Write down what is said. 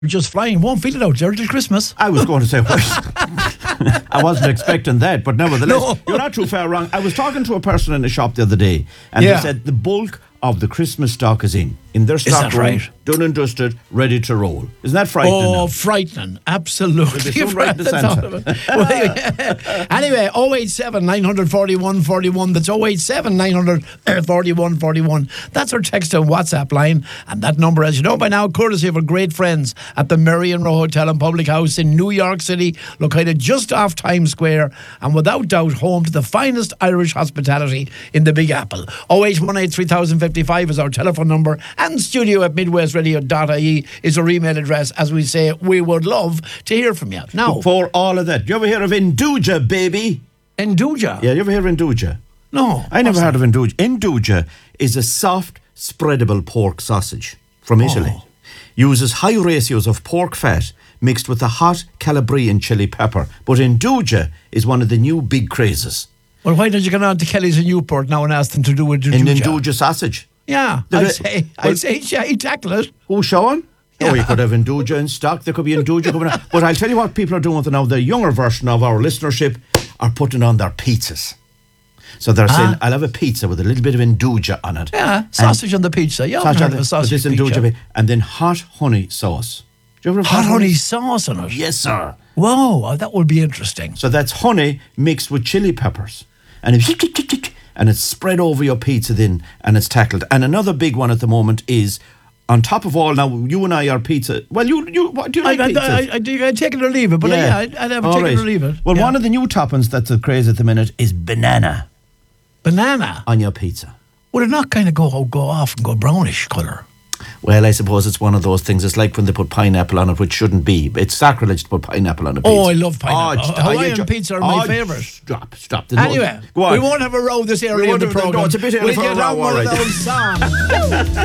just flying. Won't feel it out there till Christmas. I was going to say, I wasn't expecting that, but nevertheless, No. you're not too far wrong. I was talking to a person in the shop the other day, and they said the bulk of the Christmas stock is in their stock that room, right? done and dusted, ready to roll. Isn't that frightening? Oh, now? frightening. Absolutely. They'll be so right in the centre. Anyway, 087 941 41. That's 087 941 41. That's our text and WhatsApp line. And that number, as you know by now, courtesy of our great friends at the Merrion Row Hotel and Public House in New York City, located just off Times Square, and without doubt home to the finest Irish hospitality in the Big Apple. 0818 3055 is our telephone number, and studio at midwestradio.ie is our email address. As we say, we would love to hear from you. Now, For all of that, you ever hear of Induja, baby? Induja? Yeah, you ever hear of Induja? No. I never heard of Induja. Induja is a soft, spreadable pork sausage from Italy. Uses high ratios of pork fat mixed with a hot Calabrian chili pepper. But Induja is one of the new big crazes. Well, why don't you go on to Kelly's in Newport now and ask them to do a An Induja sausage. Yeah, I'd say, yeah, he'd tackle it. Oh, Sean? Yeah. Oh, you could have Induja in stock. There could be Induja coming out. But I'll tell you what people are doing with it now. The younger version of our listenership are putting on their pizzas. So they're saying, I'll have a pizza with a little bit of Induja on it. Yeah, sausage on the pizza. Yeah, I've heard of a sausage with this pizza. Induja, and then hot honey sauce. Do you ever have Hot honey sauce on it? Yes, sir. Whoa, that would be interesting. So that's honey mixed with chili peppers. And it's spread over your pizza then, and it's tackled. And another big one at the moment is, on top of all, now you and I are pizza. Well, what, do you like pizza? I'd take it or leave it, but yeah, I'd have a take it or leave it. Well, Yeah. one of the new toppings that's a craze at the minute is banana Banana? on your pizza. Would it not kind of go off and go brownish colour? Well, I suppose it's one of those things. It's like when they put pineapple on it, which shouldn't be. It's sacrilege to put pineapple on a pizza. Oh, I love pineapple. Hawaiian pizza are my favourite. Stop. Anyway, Go on. we won't have a row this area of the programme. No, it's a bit early we'll for a get row, on one all of right. those songs.